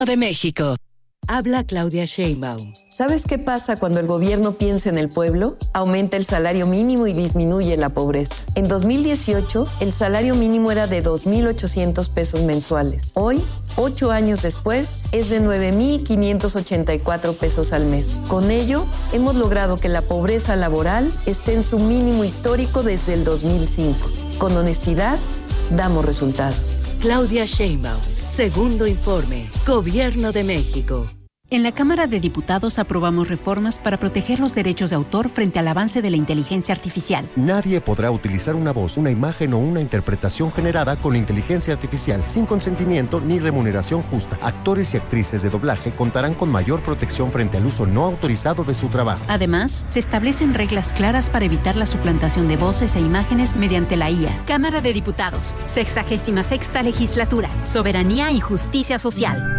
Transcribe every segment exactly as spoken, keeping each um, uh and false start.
de México. Habla Claudia Sheinbaum. ¿Sabes qué pasa cuando el gobierno piensa en el pueblo? Aumenta el salario mínimo y disminuye la pobreza. En dos mil dieciocho, el salario mínimo era de dos mil ochocientos pesos mensuales. Hoy, ocho años después, es de nueve mil quinientos ochenta y cuatro pesos al mes. Con ello, hemos logrado que la pobreza laboral esté en su mínimo histórico desde el dos mil cinco. Con honestidad, damos resultados. Claudia Sheinbaum. Segundo informe. Gobierno de México. En la Cámara de Diputados aprobamos reformas para proteger los derechos de autor frente al avance de la inteligencia artificial. Nadie podrá utilizar una voz, una imagen o una interpretación generada con inteligencia artificial sin consentimiento ni remuneración justa. Actores y actrices de doblaje contarán con mayor protección frente al uso no autorizado de su trabajo. Además, se establecen reglas claras para evitar la suplantación de voces e imágenes mediante la I A. Cámara de Diputados, sexagésima sexta legislatura, soberanía y justicia social.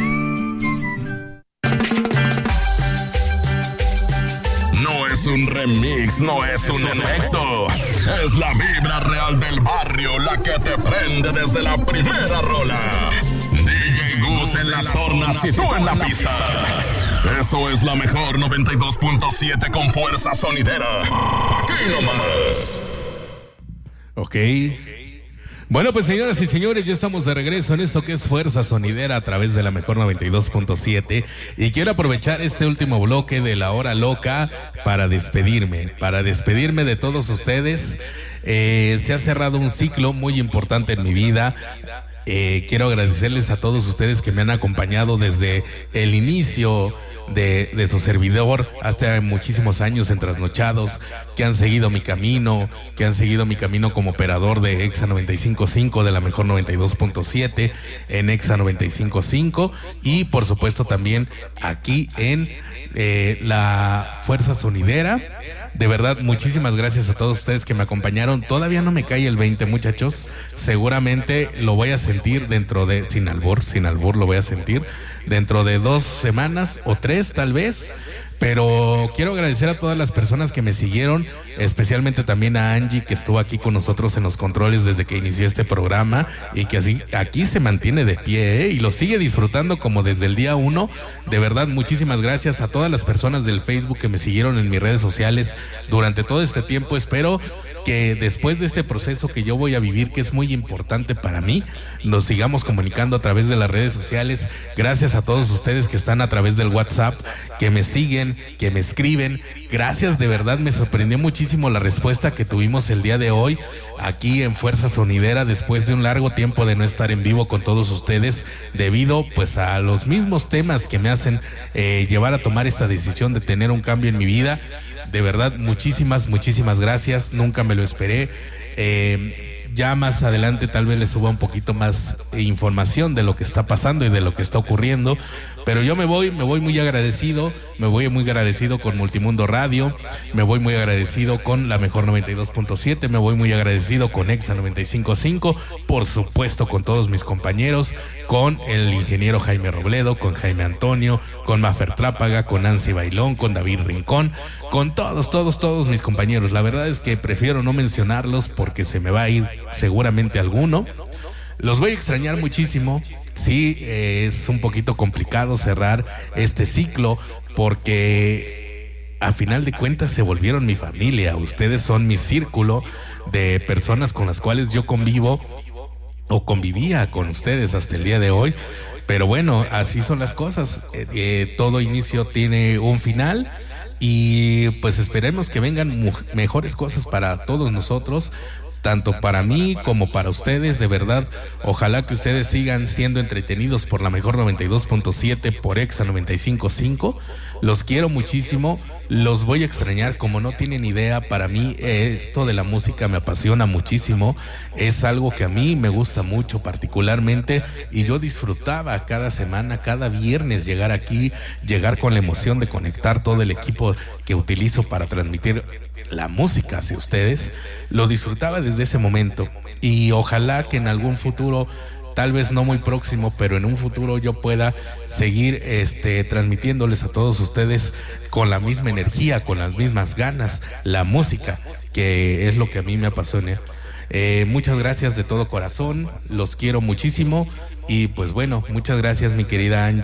No es un remix, no es un efecto. Es la vibra real del barrio la que te prende desde la primera rola. D J Gus en las tornas y tú en la pista. Esto es la mejor noventa y dos punto siete con fuerza sonidera. Aquí nomás. Ok. Bueno, pues señoras y señores, ya estamos de regreso en esto que es Fuerza Sonidera a través de la mejor noventa y dos punto siete y quiero aprovechar este último bloque de la hora loca para despedirme, para despedirme de todos ustedes. Eh, se ha cerrado un ciclo muy importante en mi vida. Eh, quiero agradecerles a todos ustedes que me han acompañado desde el inicio de, de su servidor hasta muchísimos años en Trasnochados, que han seguido mi camino, que han seguido mi camino como operador de Exa noventa y cinco punto cinco, de la mejor noventa y dos punto siete en Exa noventa y cinco punto cinco y por supuesto también aquí en eh, la Fuerza Sonidera. De verdad, muchísimas gracias a todos ustedes que me acompañaron. Todavía no me cae el veinte, muchachos. Seguramente lo voy a sentir dentro de... Sin albur, sin albur lo voy a sentir. Dentro de dos semanas o tres, tal vez. Pero quiero agradecer a todas las personas que me siguieron, especialmente también a Angie, que estuvo aquí con nosotros en los controles desde que inició este programa y que así aquí se mantiene de pie, ¿eh? Y lo sigue disfrutando como desde el día uno. De verdad, muchísimas gracias a todas las personas del Facebook que me siguieron en mis redes sociales durante todo este tiempo. Espero que después de este proceso que yo voy a vivir, que es muy importante para mí, nos sigamos comunicando a través de las redes sociales. Gracias a todos ustedes que están a través del WhatsApp, que me siguen, que me escriben. Gracias, de verdad me sorprendió muchísimo la respuesta que tuvimos el día de hoy aquí en Fuerza Sonidera, después de un largo tiempo de no estar en vivo con todos ustedes, debido pues a los mismos temas que me hacen eh, llevar a tomar esta decisión de tener un cambio en mi vida. De verdad, muchísimas, muchísimas gracias. Nunca me lo esperé. Eh, ya más adelante tal vez les suba un poquito más información de lo que está pasando y de lo que está ocurriendo. Pero yo me voy, me voy muy agradecido, me voy muy agradecido con Multimundo Radio, me voy muy agradecido con la mejor noventa y dos punto siete, me voy muy agradecido con Exa noventa y cinco punto cinco, por supuesto con todos mis compañeros, con el ingeniero Jaime Robledo, con Jaime Antonio, con Mafer Trápaga, con Nancy Bailón, con David Rincón, con todos, todos, todos mis compañeros. La verdad es que prefiero no mencionarlos porque se me va a ir seguramente alguno. Los voy a extrañar muchísimo. Sí, eh, es un poquito complicado cerrar este ciclo porque a final de cuentas se volvieron mi familia. Ustedes son mi círculo de personas con las cuales yo convivo o convivía con ustedes hasta el día de hoy. Pero bueno, así son las cosas. Eh, eh, todo inicio tiene un final. Y pues esperemos que vengan mejores cosas para todos nosotros, tanto para mí como para ustedes. De verdad, ojalá que ustedes sigan siendo entretenidos por la mejor noventa y dos punto siete, por Exa noventa y cinco punto cinco. Los quiero muchísimo, los voy a extrañar como no tienen idea. Para mí esto de la música me apasiona muchísimo, es algo que a mí me gusta mucho particularmente, y yo disfrutaba cada semana, cada viernes llegar aquí, llegar con la emoción de conectar todo el equipo que utilizo para transmitir la música hacia ustedes. Lo disfrutaba desde ese momento y ojalá que en algún futuro, tal vez no muy próximo, pero en un futuro yo pueda seguir este, transmitiéndoles a todos ustedes con la misma energía, con las mismas ganas, la música, que es lo que a mí me apasiona. Eh, muchas gracias de todo corazón, los quiero muchísimo y pues bueno, muchas gracias mi querida Angie.